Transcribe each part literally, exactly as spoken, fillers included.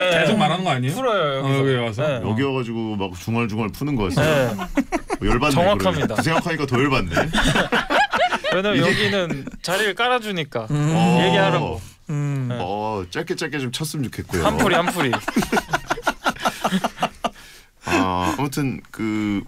계속 말하는 거 아니에요? 풀어요 여기서. 어, 여기 와서 네. 여기 와가지고 막 중얼중얼 푸는 거였어요. 네. 열받네. 정확합니다. 그러면. 그 생각하니까 더 열받네. 왜냐면 이게- 여기는 자리를 깔아주니까 음. 어. 얘기하라고. 음. 네. 어 짧게 짧게 좀 쳤으면 좋겠고요. 한 풀이 한 풀이. 아, 아무튼 그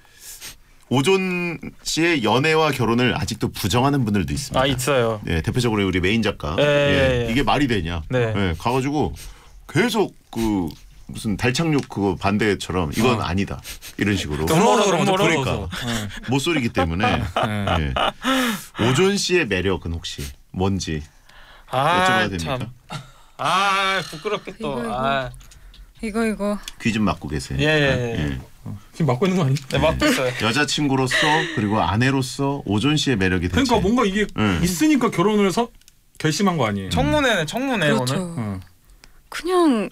오존 씨의 연애와 결혼을 아직도 부정하는 분들도 있습니다. 아 있어요. 네, 대표적으로 우리 메인 작가. 예, 예, 예. 이게 말이 되냐? 네. 예, 가가지고 계속 그 무슨 달착륙 그거 반대처럼 이건 어. 아니다 이런 식으로 음모로 그러면서 그러니까 풀어서. 못소리기 때문에 네. 예. 오존 씨의 매력은 혹시 뭔지 아 여쭤봐도 됩니까? 참. 아 부끄럽게 또. 이거, 이거. 아. 이거 이거 귀 좀 막고 계세요. 예, 예, 예. 지금 맡고 있는 거 아니에요? 네 맞고 있어요. 여자친구로서 그리고 아내로서 오존 씨의 매력이 대체 그러니까 뭔가 이게 음. 있으니까 결혼을 서, 결심한 거 아니에요? 청문회네 청문회 그렇죠. 오늘. 어. 그냥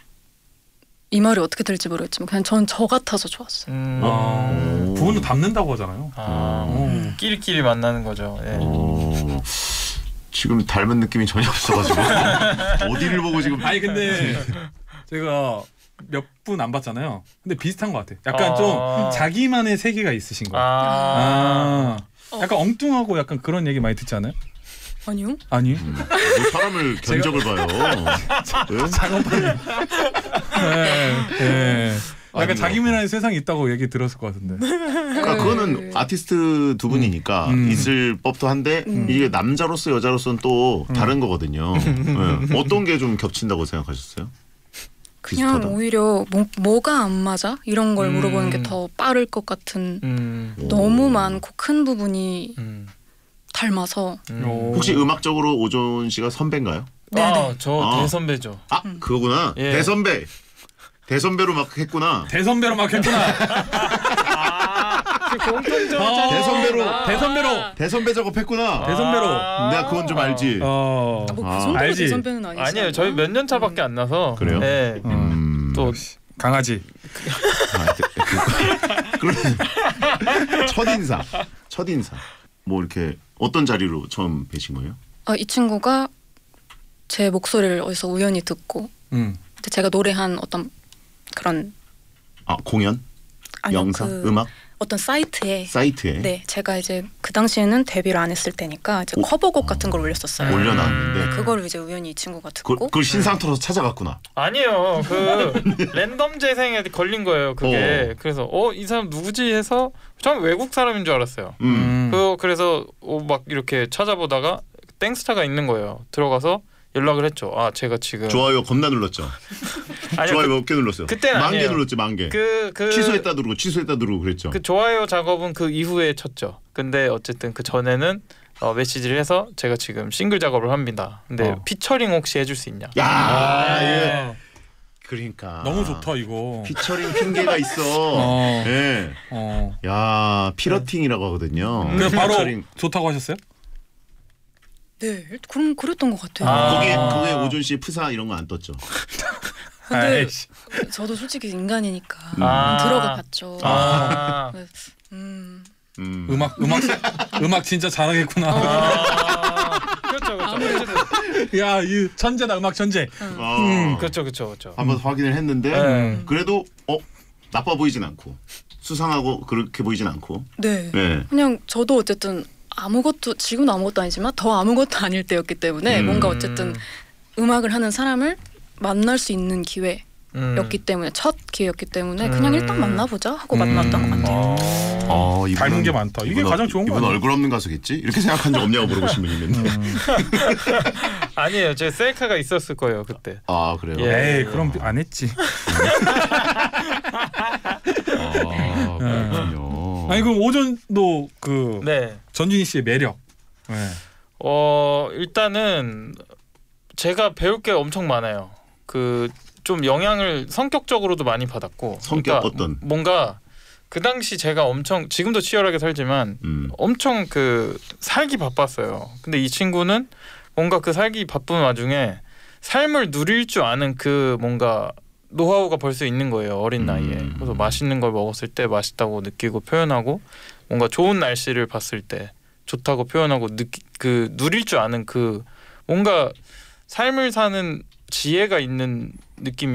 이 말이 어떻게 될지 모르겠지만 그냥 전 저 같아서 좋았어요. 음. 어. 부부는 닮는다고 하잖아요. 아 어. 끼리끼리 만나는 거죠. 예. 어, 지금 닮은 느낌이 전혀 없어가지고 어디를 보고 지금 아니 근데 제가 몇 분 안 봤잖아요. 근데 비슷한 것 같아. 약간 아. 좀 자기만의 세계가 있으신 거야. 아. 아. 약간 엉뚱하고 약간 그런 얘기 많이 듣지 않아요? 아니요? 아니. 음, 뭐 사람을 견적을 봐요. 네? 작업하는. 네. 네. 약간 아니요. 자기만의 세상이 있다고 얘기 들었을 것 같은데. 그러니까 그거는 아티스트 두 분이니까 음. 있을 법도 한데 이게 남자로서 여자로서는 또 다른 거거든요. 네. 어떤 게 좀 겹친다고 생각하셨어요? 그냥 비슷하다. 오히려 뭐, 뭐가 안 맞아? 이런 걸 음. 물어보는 게 더 빠를 것 같은 음. 오. 너무 많고 큰 부분이 음. 닮아서 음. 오. 혹시 음악적으로 오존 씨가 선배인가요? 아, 저 아. 대선배죠. 아 그거구나. 예. 대선배. 대선배로 막 했구나. 대선배로 막 했구나. 아, 그 공통점. 어. 대선배로. 대선배로. 대선배 작업했구나. 대선배로. 내가 그건 좀 알지. 어. 뭐 아. 그 정도로 알지. 대선배는 아니지 아니에요. 저희 몇 년 차밖에 안 나서. 그래요? 네. 어. 음. 또 강아지. 아, 그, 그러면 첫인상. 첫인상. 뭐 이렇게 어떤 자리로 처음 뵈신 거예요? 아, 이 친구가 제 목소리를 어디서 우연히 듣고 음. 이제 제가 노래한 어떤 그런 아 공연? 아니요, 영상? 그 음악? 어떤 사이트에 사이트에 네 제가 이제 그 당시에는 데뷔를 안 했을 때니까 이제 오. 커버곡 같은 걸 올렸었어요. 올려놨는데 음. 그거를 이제 우연히 이 친구가 그, 듣고 그걸 신상 털어서 찾아갔구나. 아니요. 그 랜덤 재생에 걸린 거예요. 그게. 어. 그래서 어 이 사람 누구지 해서 처음 외국 사람인 줄 알았어요. 음. 그 그래서 어, 막 이렇게 찾아보다가 땡스타가 있는 거예요. 들어가서 연락을 했죠. 아 제가 지금 좋아요 겁나 눌렀죠. 아니요, 좋아요 그, 몇 개 눌렀어요. 그때는 만 개 아니에요. 눌렀지 만 개. 그, 그 취소했다 누르고 취소했다 누르고 그랬죠. 그 좋아요 작업은 그 이후에 쳤죠. 근데 어쨌든 그 전에는 어, 메시지를 해서 제가 지금 싱글 작업을 합니다. 근데 어. 피처링 혹시 해줄 수 있냐? 야, 아. 예. 그러니까 너무 좋다 이거. 피처링 핑계가 있어. 어. 예. 어. 야 피러팅이라고 하거든요. 그냥 바로 피처링. 좋다고 하셨어요? 네 그럼 그랬던 것 같아요. 아. 거기에 거기에 오존 씨 프사 이런 거 안 떴죠. 근데 아이씨. 저도 솔직히 인간이니까 아. 들어가 봤죠. 아. 음. 음. 음악 음악 음악 진짜 잘하겠구나. 아. 그렇죠, 그렇죠. 야, 이 천재다 음악 천재. 어. 음. 그렇죠, 그렇죠, 그렇죠. 한번 확인을 했는데 네. 그래도 어 나빠 보이진 않고 수상하고 그렇게 보이진 않고. 네. 네. 그냥 저도 어쨌든 아무것도 지금은 아무것도 아니지만 더 아무것도 아닐 때였기 때문에 음. 뭔가 어쨌든 음악을 하는 사람을 만날 수 있는 기회였기 음. 때문에 첫 기회였기 때문에 그냥 음. 일단 만나보자 하고 음. 만났던 것 같아요. 어. 어, 이분은- 닮은 게 많다. 이게 이분 가장 좋은 거 이분 아니야? 얼굴 없는 가수겠지? 이렇게 생각한 적 없냐고 물어보신 분이 있는데. 아니에요. 제 셀카가 있었을 거예요 그때. 아 그래요? 예. 에이, 그럼 안 했지. 아 그렇군요. 아니 그럼 오전도 그 네. 전준희 씨의 매력. 네. 어 일단은 제가 배울 게 엄청 많아요. 그 좀 영향을 성격적으로도 많이 받았고. 성격 그러니까 어떤? 뭔가 그 당시 제가 엄청 지금도 치열하게 살지만 음. 엄청 그 살기 바빴어요. 근데 이 친구는 뭔가 그 살기 바쁜 와중에 삶을 누릴 줄 아는 그 뭔가 노하우가 벌써 있는 거예요. 어린 나이에. 음. 그래서 맛있는 걸 먹었을 때 맛있다고 느끼고 표현하고 뭔가 좋은 날씨를 봤을 때 좋다고 표현하고 느끼 그 누릴 줄 아는 그 뭔가 삶을 사는 지혜가 있는 느낌이